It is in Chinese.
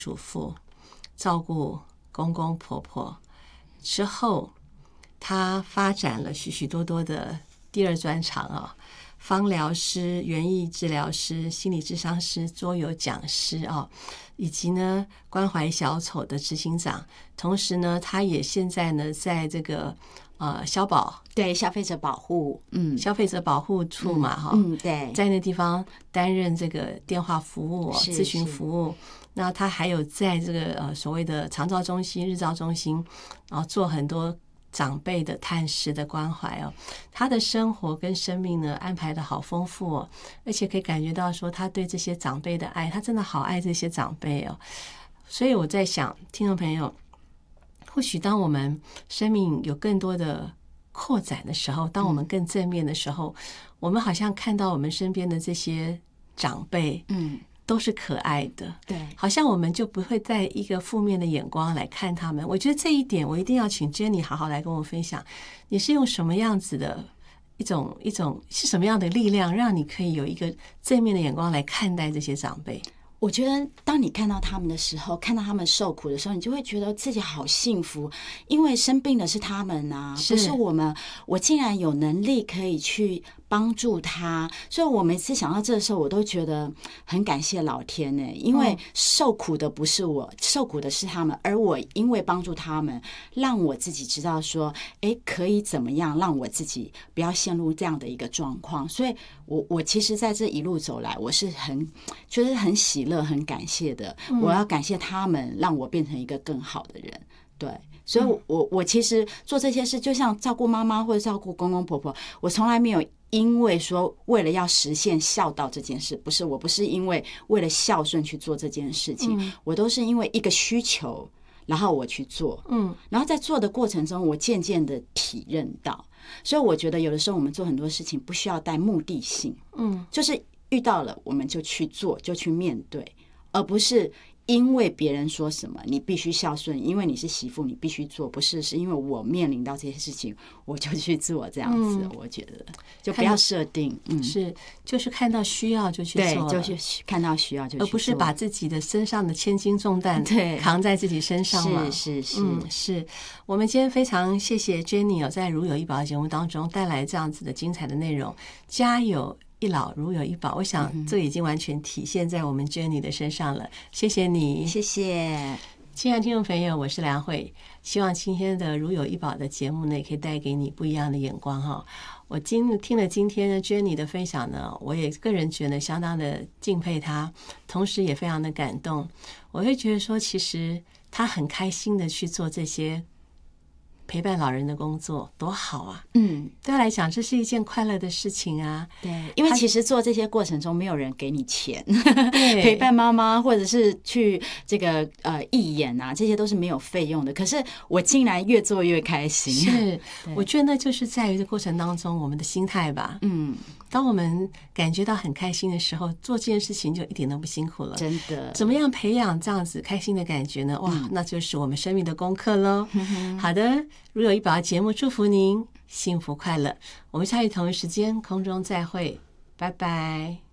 主妇，照顾公公婆婆之后，他发展了许许多多的第二专长啊，芳疗师、园艺治疗师、心理咨商师、桌游讲师啊，以及呢关怀小丑的执行长。同时呢，他也现在呢在这个消保， 对，消费者保护， 消费者保护处嘛，哈， 对， 在那地方担任这个电话服务、咨询服务。那他还有在这个所谓的长照中心、日照中心，然后做很多长辈的探视的关怀哦。他的生活跟生命呢安排的好丰富哦，而且可以感觉到说他对这些长辈的爱，他真的好爱这些长辈哦。所以我在想，听众朋友，或许当我们生命有更多的扩展的时候，当我们更正面的时候，我们好像看到我们身边的这些长辈，都是可爱的， 对， 好像我们就不会带一个负面的眼光来看他们。我觉得这一点，我一定要请 Jenny 好好来跟我分享，你是用什么样子的一种是什么样的力量，让你可以有一个正面的眼光来看待这些长辈？ 我觉得当你看到他们的时候，看到他们受苦的时候，你就会觉得自己好幸福，因为生病的是他们啊，不是我们。我竟然有能力可以去帮助他，所以我每次想到这个时候，我都觉得很感谢老天呢，因为受苦的不是我，受苦的是他们，而我因为帮助他们，让我自己知道说，可以怎么样让我自己不要陷入这样的一个状况。所以我其实在这一路走来，我是觉得很喜乐、很感谢的。我要感谢他们，让我变成一个更好的人。对，所以我其实做这些事，就像照顾妈妈或者照顾公公婆婆，我从来没有因为说为了要实现孝道这件事，我不是因为了孝顺去做这件事情，我都是因为一个需求，然后我去做，然后在做的过程中，我渐渐的体认到，所以我觉得有的时候我们做很多事情不需要带目的性，就是遇到了我们就去做，就去面对，而不是因为别人说什么你必须孝顺，因为你是媳妇你必须做，不是，是因为我面临到这些事情我就去做，这样子。我觉得就不要设定， 是就是看到需要就去做， 对，就是看到需要就去做， 而不是把自己的身上的千斤重担扛在自己身上嘛。是。我们今天非常谢谢 Jenny 在如有一宝的节目当中带来这样子的精彩的内容，家有一老如有一宝，我想这已经完全体现在我们 Jenny 的身上了。谢谢你， 谢谢。 亲爱的听众朋友，我是梁慧，希望今天的如有一宝的节目呢，也可以带给你不一样的眼光哈。我听了今天的 Jenny 的分享呢，我也个人觉得相当的敬佩她，同时也非常的感动。我会觉得说，其实她很开心的去做这些陪伴老人的工作，多好啊！对他来讲，这是一件快乐的事情啊。 对，因为其实做这些过程中，没有人给你钱，陪伴妈妈或者是去这个义演啊，这些都是没有费用的。可是我竟然越做越开心。 是，我觉得那就是在于这过程当中我们的心态吧。当我们感觉到很开心的时候，做这件事情就一点都不辛苦了。 真的， 怎么样培养这样子开心的感觉呢？哇，那就是我们生命的功课咯。好的，如有一宝节目祝福您幸福快乐，我们下一同一时间空中再会，拜拜。